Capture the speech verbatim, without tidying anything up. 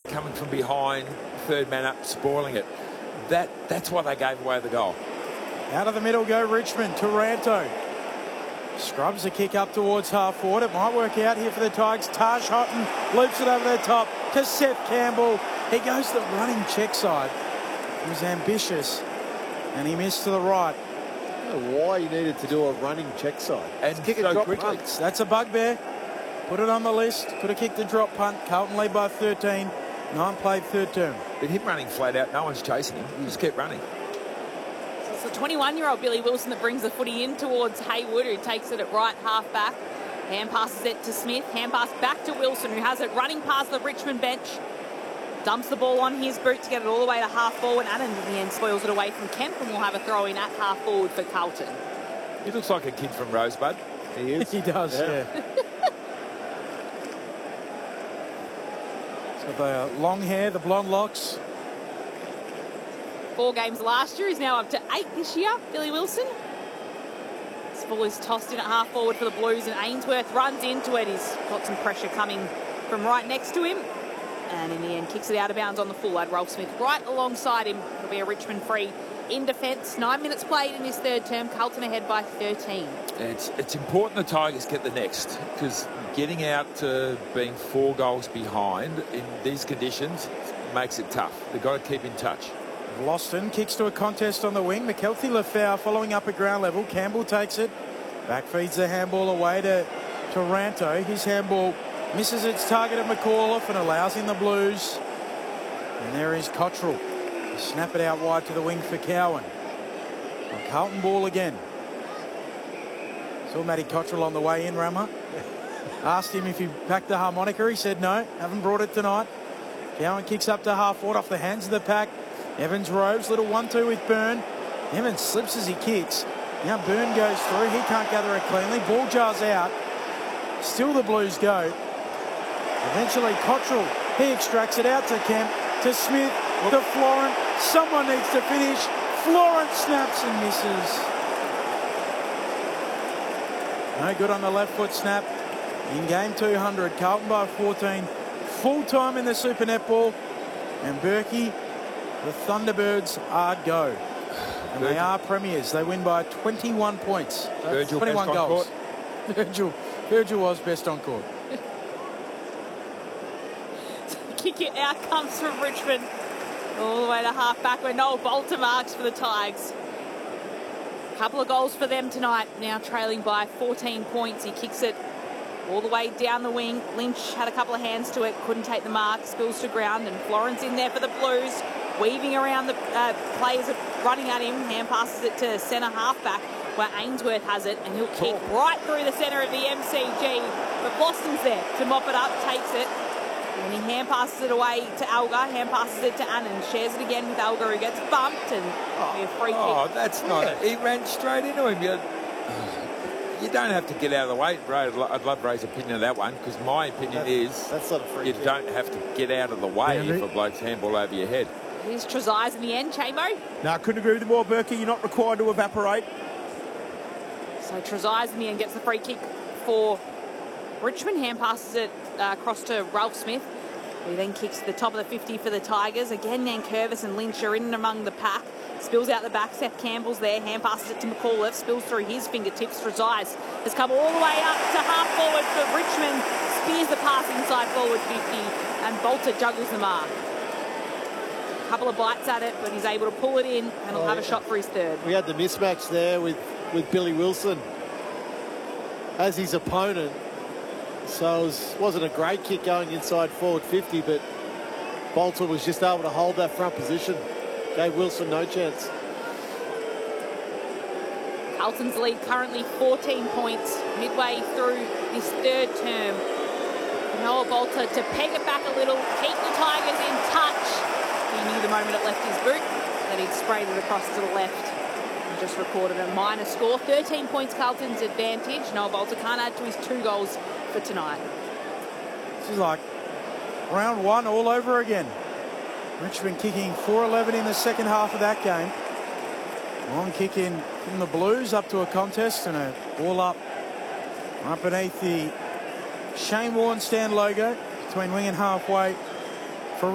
coming from behind, third man up, spoiling it. That That's why they gave away the goal. Out of the middle go Richmond. Taranto scrubs the kick up towards half forward. It might work out here for the Tigers. Taj Houghton loops it over the top to Seth Campbell. He goes to the running check side. He was ambitious and he missed to the right. I don't know why you needed to do a running check side. And kick so a drop quickly. punt. That's a bugbear. Put it on the list. Could have kicked the drop punt. Carlton lead by thirteen. Nine played third term. But him running flat out, no one's chasing him. He just kept running. So it's the twenty-one-year-old Billy Wilson that brings the footy in towards Haywood, who takes it at right half back. Hand passes it to Smith. Hand pass back to Wilson, who has it running past the Richmond bench. Dumps the ball on his boot to get it all the way to half forward. And in the end spoils it away from Kemp, and we'll have a throw in at half forward for Carlton. He looks like a kid from Rosebud. He is. He does, yeah. yeah. He's got the long hair, the blonde locks. Four games last year. He's now up to eight this year, Billy Wilson. This ball is tossed in at half forward for the Blues, and Ainsworth runs into it. He's got some pressure coming from right next to him. And in the end, kicks it out of bounds on the full. Had Ralph Smith right alongside him. It'll be a Richmond free in defence. Nine minutes played in this third term. Carlton ahead by thirteen. It's, it's important the Tigers get the next, because getting out to being four goals behind in these conditions makes it tough. They've got to keep in touch. Loston kicks to a contest on the wing. McKelvey Lafau following up at ground level. Campbell takes it. Back feeds the handball away to Taranto. His handball misses its target at McAuliffe and allows in the Blues. And there is Cottrell. Snap it out wide to the wing for Cowan. A Carlton ball again. Saw Matty Cottrell on the way in, Rammer. Asked him if he packed the harmonica. He said no, haven't brought it tonight. Cowan kicks up to half forward off the hands of the pack. Evans roves, little one two with Byrne. Evans slips as he kicks. Now Byrne goes through. He can't gather it cleanly. Ball jars out. Still the Blues go. Eventually Cottrell, he extracts it out to Kemp, to Smith, to Florent. Someone needs to finish. Florent snaps and misses. No good on the left foot snap. In game two hundred, Carlton by fourteen. Full time in the Super Netball. And Berkey, the Thunderbirds are go. And they are premiers. They win by twenty-one points. Virgil twenty-one best on goals. court. Virgil, Virgil was best on court. Kick it out comes from Richmond. All the way to half back where Noel Bolter marks for the Tigers. Couple of goals for them tonight. Now trailing by fourteen points. He kicks it all the way down the wing. Lynch had a couple of hands to it. Couldn't take the mark. Spills to ground. And Florence in there for the Blues. Weaving around the uh, players running at him. Hand passes it to centre halfback where Ainsworth has it. And he'll kick right through the centre of the M C G. But Boston's there to mop it up. Takes it. And he hand passes it away to Alga, hand passes it to Annan, shares it again with Alga, who gets bumped, and oh, a free kick. Oh, that's not Yeah. it. He ran straight into him. You, you don't have to get out of the way. Ray, I'd, lo I'd love Ray's opinion of that one, because my opinion That, is that's not a free you kick. don't have to get out of the way Yeah, if a bloke's handball over your head. Here's Trezise in the end, Chamo. No, I couldn't agree with you more, Berkey. You're not required to evaporate. So Trezise in the end gets the free kick for Richmond, hand passes it uh, across to Ralph Smith. He then kicks to the top of the fifty for the Tigers. Again, Nankervis and Lynch are in and among the pack. Spills out the back. Seth Campbell's there. Hand passes it to McAuliffe. Spills through his fingertips. Trezise has come all the way up to half forward for Richmond. Spears the pass inside forward fifty. And Bolter juggles the mark. A couple of bites at it, but he's able to pull it in and he'll Oh, have a yeah. shot for his third. We had the mismatch there with, with Billy Wilson as his opponent. So it was, wasn't a great kick going inside forward fifty, but Bolter was just able to hold that front position. Gave Wilson no chance. Carlton's lead currently fourteen points midway through this third term. Noah Bolter to peg it back a little, keep the Tigers in touch. He knew the moment it left his boot that he'd sprayed it across to the left and just recorded a minor score. thirteen points Carlton's advantage. Noah Bolter can't add to his two goals for tonight. This is like round one all over again. Richmond kicking four eleven in the second half of that game. Long kick in from the Blues up to a contest and a ball up right beneath the Shane Warne stand logo between wing and halfway.